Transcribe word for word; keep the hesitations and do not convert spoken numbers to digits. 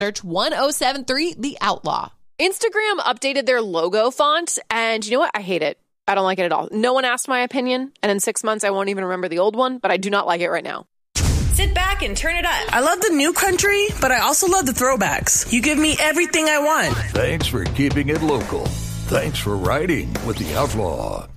Search one oh seven three The Outlaw. Instagram updated their logo font, and you know what? I hate it. I don't like it at all. No one asked my opinion, and in six months I won't even remember the old one, but I do not like it right now. Sit back and turn it up. I love the new country, but I also love the throwbacks. You give me everything I want. Thanks for keeping it local. Thanks for riding with The Outlaw.